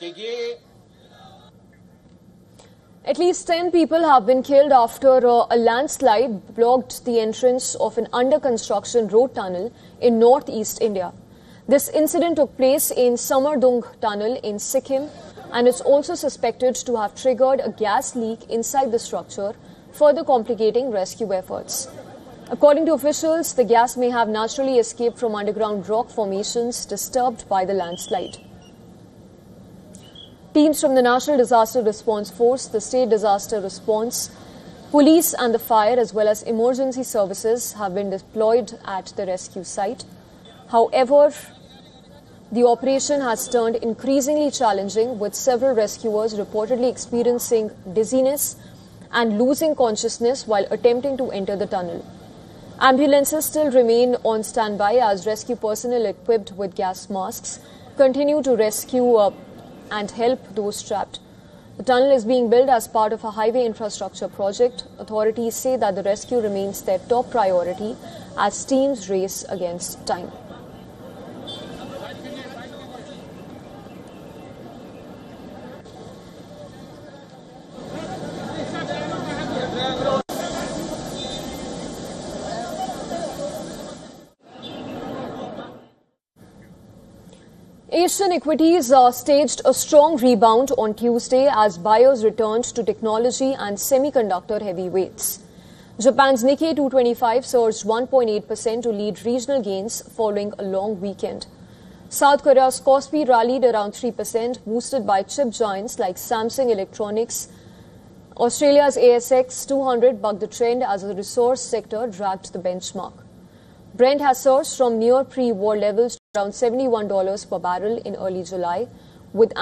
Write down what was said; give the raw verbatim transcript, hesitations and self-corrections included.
At least ten people have been killed after uh, a landslide blocked the entrance of an under-construction road tunnel in northeast India. This incident took place in Samardung tunnel in Sikkim and is also suspected to have triggered a gas leak inside the structure, further complicating rescue efforts. According to officials, the gas may have naturally escaped from underground rock formations disturbed by the landslide. Teams from the National Disaster Response Force, the State Disaster Response, police and the fire as well as emergency services have been deployed at the rescue site. However, the operation has turned increasingly challenging, with several rescuers reportedly experiencing dizziness and losing consciousness while attempting to enter the tunnel. Ambulances still remain on standby as rescue personnel equipped with gas masks continue to rescue uh, and help those trapped. The tunnel is being built as part of a highway infrastructure project. Authorities say that the rescue remains their top priority as teams race against time. Asian equities uh, staged a strong rebound on Tuesday as buyers returned to technology and semiconductor heavyweights. Japan's Nikkei two twenty-five surged one point eight percent to lead regional gains following a long weekend. South Korea's Kospi rallied around three percent, boosted by chip giants like Samsung Electronics. Australia's A S X two hundred bucked the trend as the resource sector dragged the benchmark. Brent has surged from near pre-war levels to around seventy-one dollars per barrel in early July, with